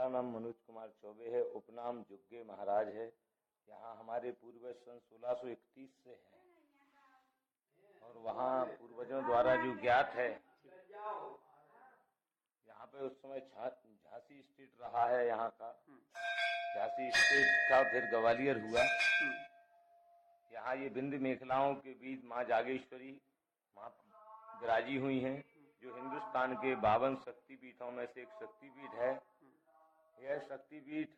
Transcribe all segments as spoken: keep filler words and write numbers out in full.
हमारा नाम मनोज कुमार चौबे है, उपनाम जुग्गे महाराज है। यहाँ हमारे पूर्वज सन सोलह सौ इकतीस से हैं और वहाँ पूर्वजों द्वारा जो ज्ञात है, यहाँ पे उस समय झांसी स्टेट रहा है। यहाँ का झांसी स्टेट था, फिर ग्वालियर हुआ। यहाँ ये विंध्य मेखलाओं के बीच माँ जागेश्वरी माँ विराजी हुई हैं, जो हिंदुस्तान के बावन शक्तिपीठों में से एक शक्तिपीठ है। यह शक्तिपीठ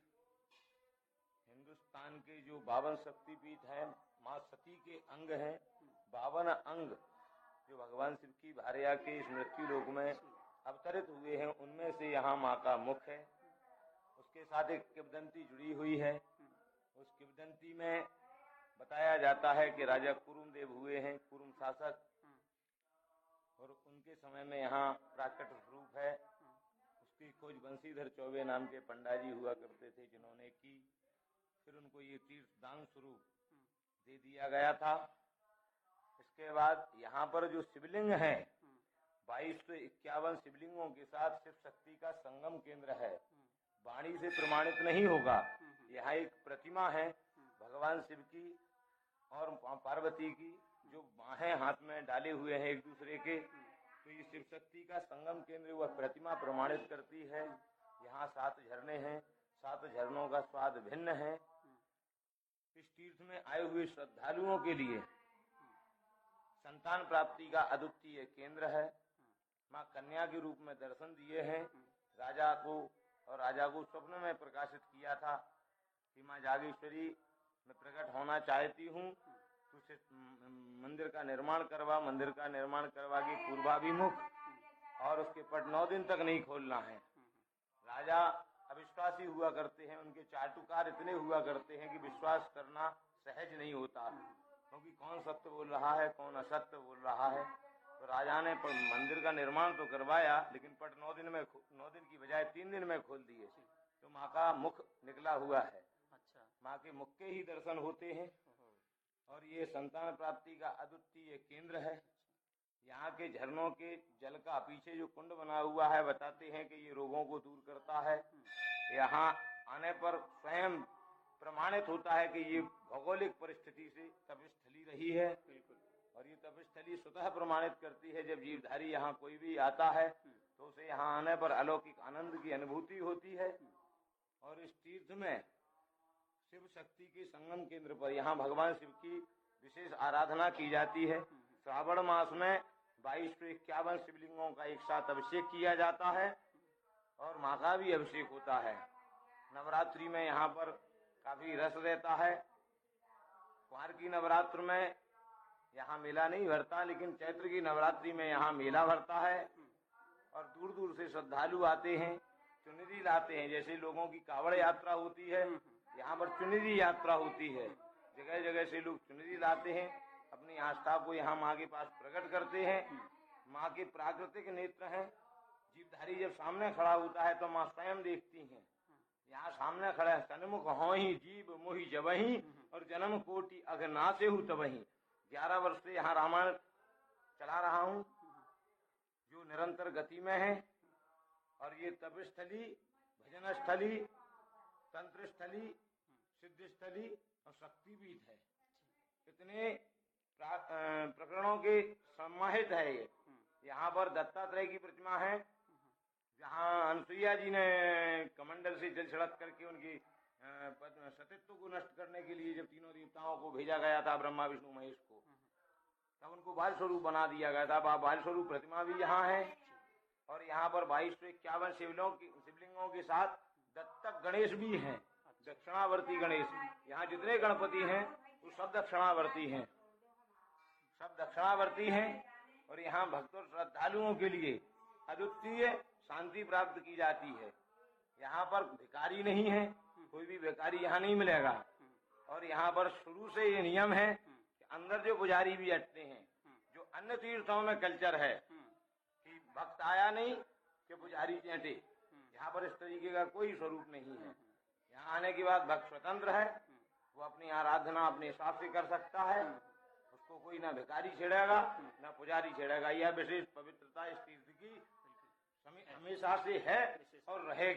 हिंदुस्तान के जो बावन शक्तिपीठ हैं, माँ सती के अंग हैं। बावन अंग जो भगवान शिव की भार्या के इस मृत्यु लोक में अवतरित हुए हैं, उनमें से यहाँ माँ का मुख है। उसके साथ एक किंवदंती जुड़ी हुई है। उस किंवदंती में बताया जाता है कि राजा कुरुमदेव हुए हैं, कुरुम शासक, और उनके समय में यहाँ प्राकट स्वरूप है। उसकी खोज बंशीधर चौबे नाम के पंडा जी हुआ करते थे, जिन्होंने की। फिर उनको ये तीर्थ दान स्वरूप दे दिया गया था। इसके बाद यहाँ पर जो शिवलिंग है, बाईस सौ इक्यावन शिवलिंगों के साथ शिव शक्ति का संगम केंद्र है। वाणी से प्रमाणित नहीं होगा। यहाँ एक प्रतिमा है भगवान शिव की और पार्वती की, जो बाहें हाथ में डाले हुए हैं एक दूसरे के। तो ये शिव शक्ति का संगम केंद्र वह प्रतिमा प्रमाणित करती है। यहाँ सात झरने हैं, सात झरनों का स्वाद भिन्न है। इस तीर्थ में आए हुए श्रद्धालुओं के लिए संतान प्राप्ति का अद्वितीय केंद्र है। माँ कन्या के रूप में दर्शन दिए हैं राजा को, और राजा को स्वप्न में प्रकाशित किया था कि माँ जागेश्वरी मैं प्रकट होना चाहती हूँ, तुझे मंदिर का निर्माण करवा। मंदिर का निर्माण करवा के पूर्वाभिमुख, और उसके पट नौ दिन तक नहीं खोलना है। राजा अविश्वासी हुआ करते हैं, उनके चाटुकार इतने हुआ करते हैं कि विश्वास करना सहज नहीं होता, क्योंकि कौन सत्य बोल रहा है, कौन असत्य बोल रहा है। तो राजा ने मंदिर का निर्माण तो करवाया, लेकिन पट नौ दिन में नौ दिन की बजाय तीन दिन में खोल दिए। तो माँ का मुख निकला हुआ है। अच्छा, माँ के मुख के ही दर्शन होते हैं। और ये संतान प्राप्ति का अद्वितीय केंद्र है। यहाँ के झरनों के जल का पीछे जो कुंड बना हुआ है, बताते हैं कि ये रोगों को दूर करता है। यहाँ आने पर स्वयं प्रमाणित होता है कि ये भौगोलिक परिस्थिति से तपस्थली रही है। और ये तपस्थली स्वतः प्रमाणित करती है, जब जीवधारी यहाँ कोई भी आता है तो उसे यहाँ आने पर अलौकिक आनंद की अनुभूति होती है। और इस तीर्थ में शिव शक्ति के संगम केंद्र पर यहाँ भगवान शिव की विशेष आराधना की जाती है। श्रावण मास में बाईस सौ इक्यावन शिवलिंगों का एक साथ अभिषेक किया जाता है और माँ का भी अभिषेक होता है। नवरात्रि में यहाँ पर काफी रस रहता है। कुंवार की नवरात्र में यहाँ मेला नहीं भरता, लेकिन चैत्र की नवरात्रि में यहाँ मेला भरता है। और दूर दूर से श्रद्धालु आते हैं, चुनरी लाते हैं। जैसे लोगों की कावड़ यात्रा होती है, यहाँ पर चुनरी यात्रा होती है। जगह जगह से लोग चुनरी लाते हैं, अपनी आस्था को यहाँ माँ के पास प्रकट करते हैं। माँ के प्राकृतिक नेत्र हैं। जीवधारी जब सामने खड़ा होता है तो माँ स्वयं देखती हैं। यहाँ सामने खड़ा है, सन्मुख हो ही जीव मोहि जबही, और जन्म कोटि अघनासे हूँ तबही। ग्यारह वर्ष से यहाँ रामायण चला रहा हूँ, जो निरंतर गति में है। और ये तपस्थली, भजन स्थली, तंत्र स्थली, सिद्ध स्थली और शक्तिपीठ है। इतने प्रकरणों के समाहित है ये। यहाँ पर दत्तात्रेय की प्रतिमा है, जहाँ अनसुईया जी ने कमंडल से जल छिड़क करके उनकी सतीत्व को नष्ट करने के लिए जब तीनों देवताओं को भेजा गया था, ब्रह्मा विष्णु महेश को, तब उनको बाल स्वरूप बना दिया गया था। बाल स्वरूप प्रतिमा भी यहाँ है। और यहाँ पर बाईस सौ इक्यावन शिवलिंगों के साथ दत्तक गणेश भी हैं, दक्षिणावर्ती गणेश। यहाँ जितने गणपति हैं वो सब दक्षिणावर्ती हैं, सब दक्षिणावर्ती हैं। और यहाँ भक्तों श्रद्धालुओं के लिए अद्वितीय शांति प्राप्त की जाती है। यहाँ पर भिखारी नहीं है, कोई भी भिखारी यहाँ नहीं मिलेगा। और यहाँ पर शुरू से ये नियम है कि अंदर जो पुजारी भी हटते हैं, जो अन्य तीर्थों में कल्चर है कि भक्त आया नहीं कि पुजारी चेंटे, यहाँ पर इस तरीके का कोई स्वरूप नहीं है। यहाँ आने के बाद भक्त स्वतंत्र है, वो अपनी आराधना अपने हिसाब से कर सकता है। उसको कोई ना भिखारी छेड़ेगा ना पुजारी छेड़ेगा। यह विशेष पवित्रता इस तीर्थ की हमेशा से है और रहेगी।